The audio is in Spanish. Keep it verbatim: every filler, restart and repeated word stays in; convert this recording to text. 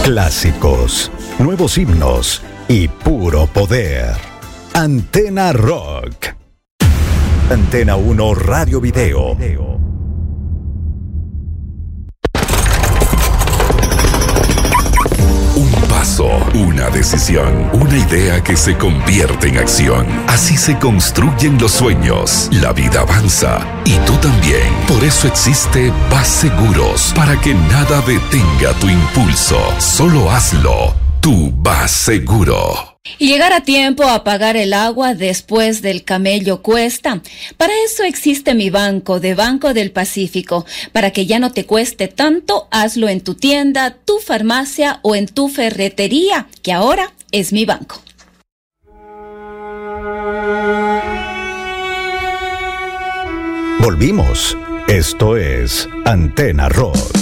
Clásicos, nuevos himnos y puro poder. Antena Rock. Antena uno Radio Video. Un paso, una decisión, una idea que se convierte en acción. Así se construyen los sueños. La vida avanza y tú también. Por eso existe Vas Seguros, para que nada detenga tu impulso. Solo hazlo. Tú vas seguro. Y llegar a tiempo a pagar el agua después del camello cuesta. Para eso existe mi banco, de Banco del Pacífico. Para que ya no te cueste tanto, hazlo en tu tienda, tu farmacia o en tu ferretería, que ahora es mi banco. Volvimos. Esto es Antena Rock.